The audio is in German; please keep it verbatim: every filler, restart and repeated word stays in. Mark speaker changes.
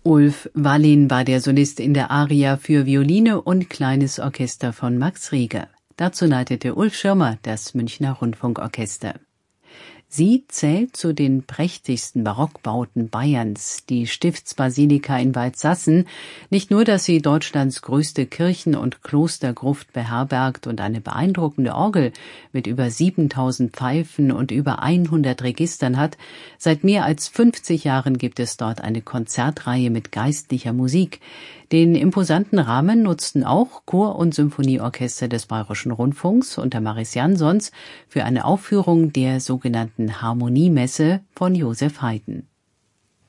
Speaker 1: Ulf Wallin war der Solist in der Aria für Violine und kleines Orchester von Max Reger. Dazu leitete Ulf Schirmer das Münchner Rundfunkorchester. Sie zählt zu den prächtigsten Barockbauten Bayerns, die Stiftsbasilika in Waldsassen. Nicht nur, dass sie Deutschlands größte Kirchen- und Klostergruft beherbergt und eine beeindruckende Orgel mit über siebentausend Pfeifen und über hundert Registern hat, seit mehr als fünfzig Jahren gibt es dort eine Konzertreihe mit geistlicher Musik. Den imposanten Rahmen nutzten auch Chor- und Symphonieorchester des Bayerischen Rundfunks unter Maris Jansons für eine Aufführung der sogenannten Harmoniemesse von Joseph Haydn.